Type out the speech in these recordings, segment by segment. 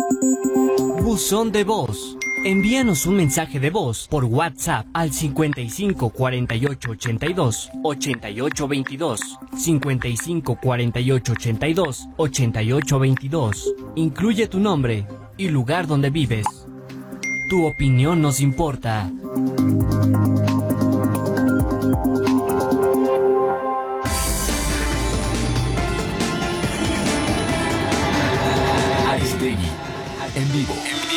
Buzón de voz. Envíanos un mensaje de voz por WhatsApp al 55 48 82 88 22, 55 48 82 88 22. Incluye tu nombre y lugar donde vives. Tu opinión nos importa. Aristegui, en vivo.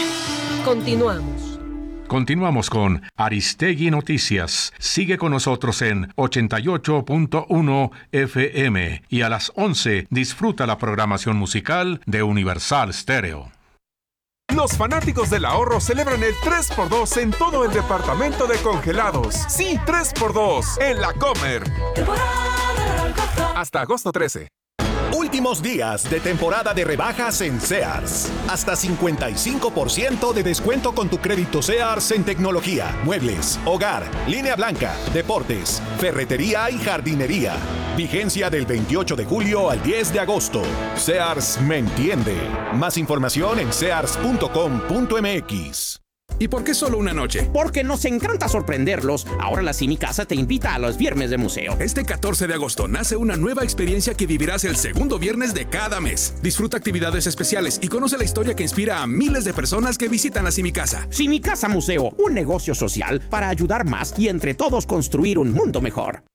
Continuamos con Aristegui Noticias. Sigue con nosotros en 88.1 FM y a las 11 disfruta la programación musical de Universal Stereo. Los fanáticos del ahorro celebran el 3x2 en todo el departamento de congelados. Sí, 3x2 en La Comer. Hasta agosto 13. Últimos días de temporada de rebajas en Sears. Hasta 55% de descuento con tu crédito Sears en tecnología, muebles, hogar, línea blanca, deportes, ferretería y jardinería. Vigencia del 28 de julio al 10 de agosto. Sears me entiende. Más información en sears.com.mx. ¿Y por qué solo una noche? Porque nos encanta sorprenderlos. Ahora la Cinicasa te invita a los viernes de museo. Este 14 de agosto nace una nueva experiencia que vivirás el segundo viernes de cada mes. Disfruta actividades especiales y conoce la historia que inspira a miles de personas que visitan la Cinicasa. Cinicasa Museo, un negocio social para ayudar más y entre todos construir un mundo mejor.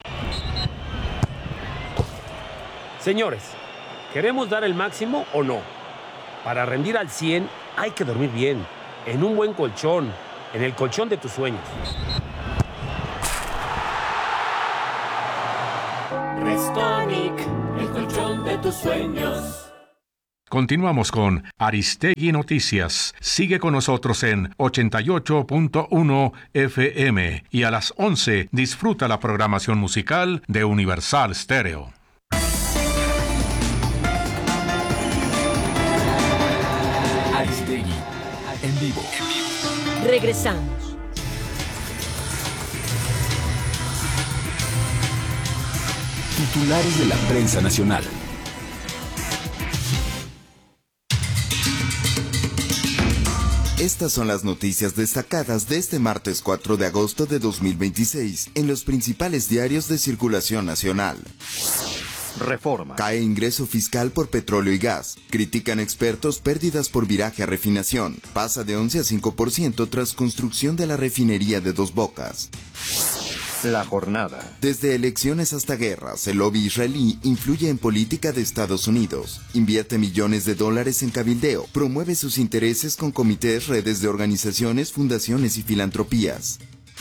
Señores, ¿queremos dar el máximo o no? Para rendir al 100 hay que dormir bien. En un buen colchón, en el colchón de tus sueños. Restonic, el colchón de tus sueños. Continuamos con Aristegui Noticias. Sigue con nosotros en 88.1 FM y a las 11 disfruta la programación musical de Universal Stereo. Aristegui, en vivo. Regresamos. Titulares de la prensa nacional. Estas son las noticias destacadas de este martes 4 de agosto de 2026 en los principales diarios de circulación nacional. Reforma. Cae ingreso fiscal por petróleo y gas. Critican expertos pérdidas por viraje a refinación. Pasa de 11 a 5% tras construcción de la refinería de Dos Bocas. La jornada. Desde elecciones hasta guerras, el lobby israelí influye en política de Estados Unidos. Invierte millones de dólares en cabildeo. Promueve sus intereses con comités, redes de organizaciones, fundaciones y filantropías.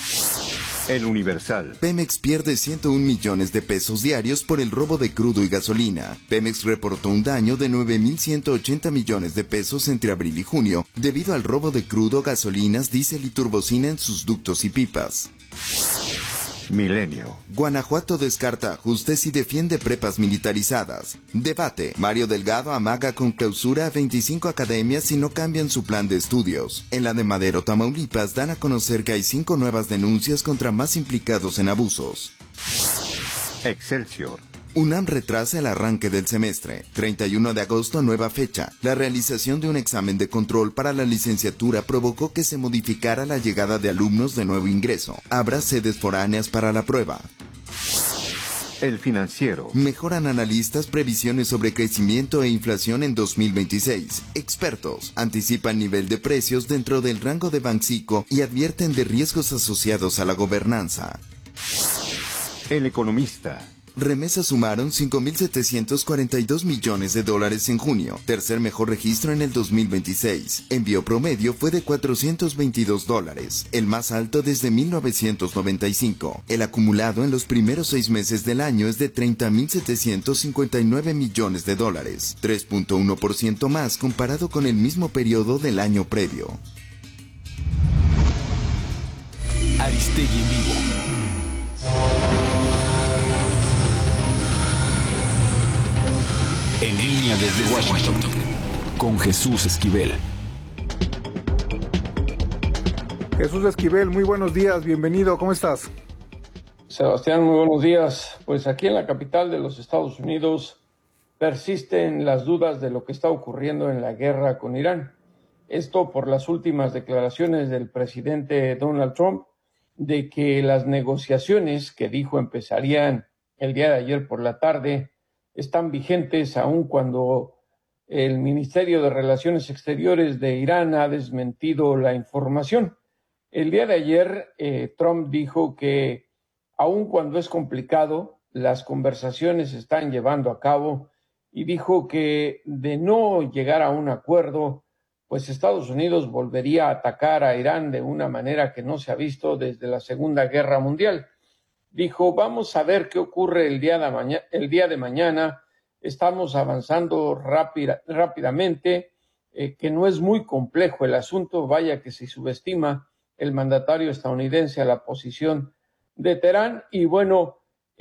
El Universal. Pemex pierde 101 millones de pesos diarios por el robo de crudo y gasolina. Pemex reportó un daño de 9.180 millones de pesos entre abril y junio debido al robo de crudo, gasolinas, diésel y turbocina en sus ductos y pipas. Milenio. Guanajuato descarta ajustes y defiende prepas militarizadas. Debate. Mario Delgado amaga con clausura a 25 academias si no cambian su plan de estudios. En la de Madero, Tamaulipas, dan a conocer que hay 5 nuevas denuncias contra más implicados en abusos. Excelsior. UNAM retrasa el arranque del semestre. 31 de agosto, nueva fecha. La realización de un examen de control para la licenciatura provocó que se modificara la llegada de alumnos de nuevo ingreso. Habrá sedes foráneas para la prueba. El Financiero. Mejoran analistas previsiones sobre crecimiento e inflación en 2026. Expertos anticipan nivel de precios dentro del rango de Banxico y advierten de riesgos asociados a la gobernanza. El Economista. Remesas sumaron 5.742 millones de dólares en junio, tercer mejor registro en el 2026. Envío promedio fue de $422, el más alto desde 1995. El acumulado en los primeros 6 meses del año es de 30.759 millones de dólares, 3.1% más comparado con el mismo periodo del año previo. Aristegui en vivo. En línea desde Washington, con Jesús Esquivel. Jesús Esquivel, muy buenos días, bienvenido, ¿cómo estás? Sebastián, muy buenos días. Pues aquí en la capital de los Estados Unidos, persisten las dudas de lo que está ocurriendo en la guerra con Irán. Esto por las últimas declaraciones del presidente Donald Trump de que las negociaciones que dijo empezarían el día de ayer por la tarde están vigentes aun cuando el Ministerio de Relaciones Exteriores de Irán ha desmentido la información. El día de ayer Trump dijo que aun cuando es complicado, las conversaciones se están llevando a cabo y dijo que de no llegar a un acuerdo, pues Estados Unidos volvería a atacar a Irán de una manera que no se ha visto desde la Segunda Guerra Mundial. Dijo, vamos a ver qué ocurre el día de mañana. Estamos avanzando rápidamente, que no es muy complejo el asunto. Vaya que se subestima el mandatario estadounidense a la posición de Teherán. Y bueno,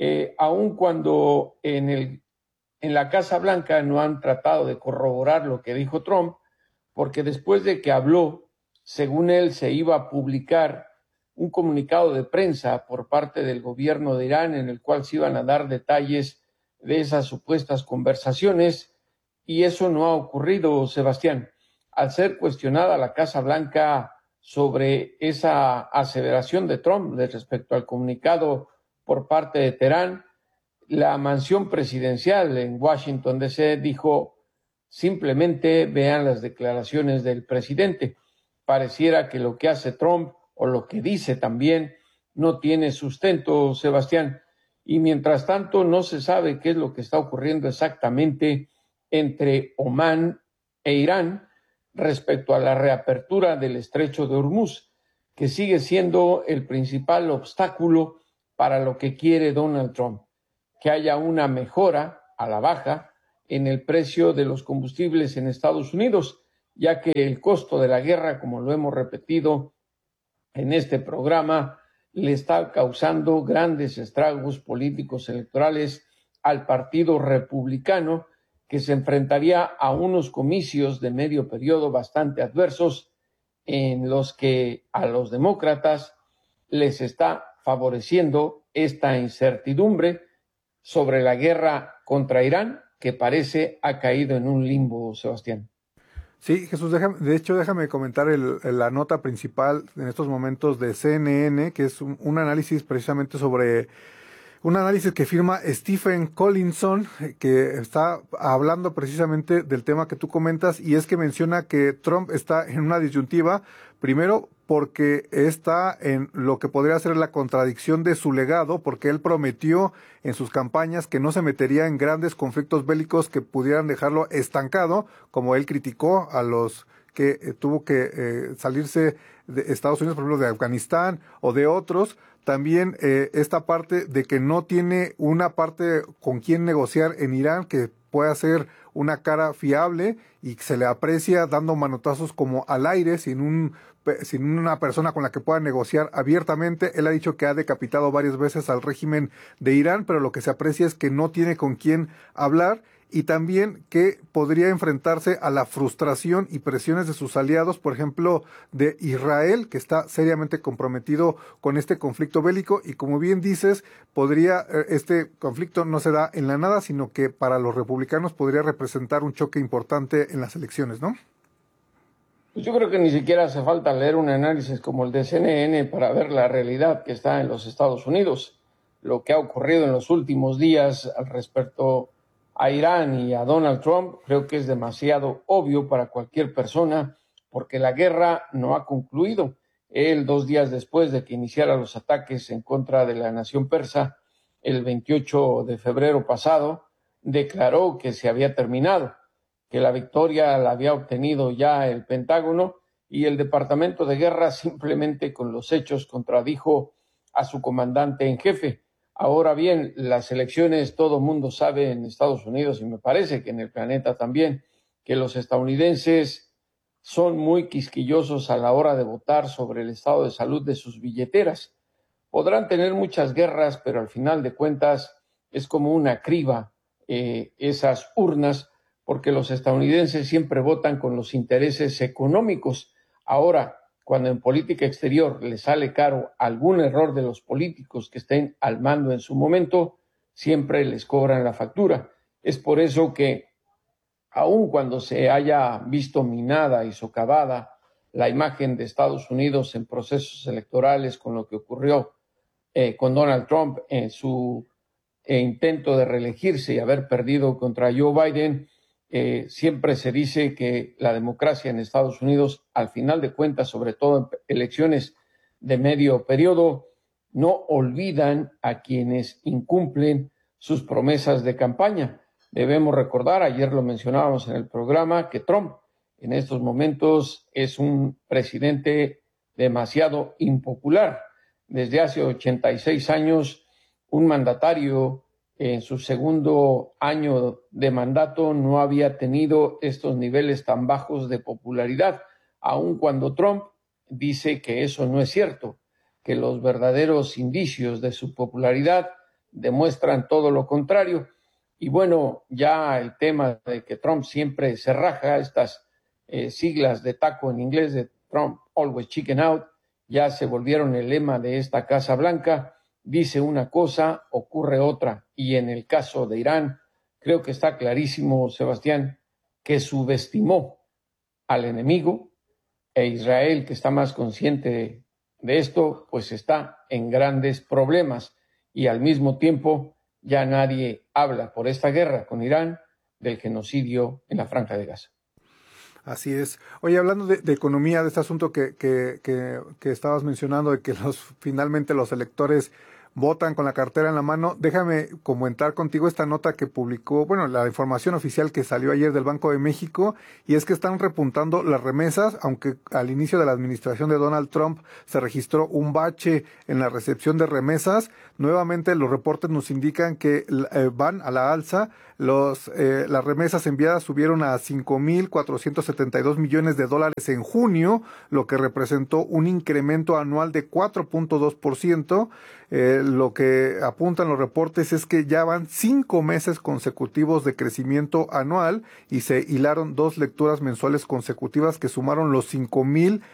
aun cuando en la Casa Blanca no han tratado de corroborar lo que dijo Trump, porque después de que habló, según él, se iba a publicar un comunicado de prensa por parte del gobierno de Irán en el cual se iban a dar detalles de esas supuestas conversaciones, y eso no ha ocurrido, Sebastián. Al ser cuestionada la Casa Blanca sobre esa aseveración de Trump respecto al comunicado por parte de Teherán, la mansión presidencial en Washington, D.C. dijo, simplemente vean las declaraciones del presidente. Pareciera que lo que hace Trump o lo que dice también no tiene sustento, Sebastián. Y mientras tanto no se sabe qué es lo que está ocurriendo exactamente entre Omán e Irán respecto a la reapertura del estrecho de Hormuz, que sigue siendo el principal obstáculo para lo que quiere Donald Trump, que haya una mejora a la baja en el precio de los combustibles en Estados Unidos, ya que el costo de la guerra, como lo hemos repetido en este programa, le está causando grandes estragos políticos electorales al Partido Republicano, que se enfrentaría a unos comicios de medio periodo bastante adversos en los que a los demócratas les está favoreciendo esta incertidumbre sobre la guerra contra Irán, que parece ha caído en un limbo, Sebastián. Sí, Jesús, déjame comentar la nota principal en estos momentos de CNN, que es un análisis precisamente sobre un análisis que firma Stephen Collinson, que está hablando precisamente del tema que tú comentas, y es que menciona que Trump está en una disyuntiva, primero porque está en lo que podría ser la contradicción de su legado, porque él prometió en sus campañas que no se metería en grandes conflictos bélicos que pudieran dejarlo estancado, como él criticó a los que tuvo que salirse de Estados Unidos, por ejemplo, de Afganistán o de otros. También esta parte de que no tiene una parte con quien negociar en Irán que pueda ser una cara fiable y se le aprecia dando manotazos como al aire sin una persona con la que pueda negociar abiertamente. Él ha dicho que ha decapitado varias veces al régimen de Irán, pero lo que se aprecia es que no tiene con quién hablar, y también que podría enfrentarse a la frustración y presiones de sus aliados, por ejemplo, de Israel, que está seriamente comprometido con este conflicto bélico, y como bien dices, este conflicto no se da en la nada, sino que para los republicanos podría representar un choque importante en las elecciones, ¿no? Pues yo creo que ni siquiera hace falta leer un análisis como el de CNN para ver la realidad que está en los Estados Unidos. Lo que ha ocurrido en los últimos días al respecto a Irán y a Donald Trump creo que es demasiado obvio para cualquier persona, porque la guerra no ha concluido. Él, 2 días después de que iniciara los ataques en contra de la nación persa, el 28 de febrero pasado, declaró que se había terminado, que la victoria la había obtenido ya el Pentágono, y el Departamento de Guerra simplemente con los hechos contradijo a su comandante en jefe. Ahora bien, las elecciones, todo mundo sabe en Estados Unidos, y me parece que en el planeta también, que los estadounidenses son muy quisquillosos a la hora de votar sobre el estado de salud de sus billeteras. Podrán tener muchas guerras, pero al final de cuentas es como una criba esas urnas, porque los estadounidenses siempre votan con los intereses económicos. Ahora, cuando en política exterior les sale caro algún error de los políticos que estén al mando en su momento, siempre les cobran la factura. Es por eso que, aun cuando se haya visto minada y socavada la imagen de Estados Unidos en procesos electorales con lo que ocurrió con Donald Trump en su intento de reelegirse y haber perdido contra Joe Biden, siempre se dice que la democracia en Estados Unidos, al final de cuentas, sobre todo en elecciones de medio periodo, no olvidan a quienes incumplen sus promesas de campaña. Debemos recordar, ayer lo mencionábamos en el programa, que Trump en estos momentos es un presidente demasiado impopular. Desde hace 86 años, un mandatario en su segundo año de mandato no había tenido estos niveles tan bajos de popularidad, aun cuando Trump dice que eso no es cierto, que los verdaderos indicios de su popularidad demuestran todo lo contrario. Y bueno, ya el tema de que Trump siempre se raja, estas siglas de taco en inglés de Trump, always chicken out, ya se volvieron el lema de esta Casa Blanca. Dice una cosa, ocurre otra. Y en el caso de Irán, creo que está clarísimo, Sebastián, que subestimó al enemigo, e Israel, que está más consciente de esto, pues está en grandes problemas. Y al mismo tiempo, ya nadie habla por esta guerra con Irán del genocidio en la Franja de Gaza. Así es. Oye, hablando de economía, de este asunto que estabas mencionando, de que finalmente los electores votan con la cartera en la mano, déjame comentar contigo esta nota que publicó, bueno, la información oficial que salió ayer del Banco de México, y es que están repuntando las remesas, aunque al inicio de la administración de Donald Trump se registró un bache en la recepción de remesas. Nuevamente los reportes nos indican que van a la alza. Las remesas enviadas subieron a $5,472 millones en junio, lo que representó un incremento anual de 4.2%. Lo que apuntan los reportes es que ya van 5 meses consecutivos de crecimiento anual y se hilaron 2 lecturas mensuales consecutivas que sumaron los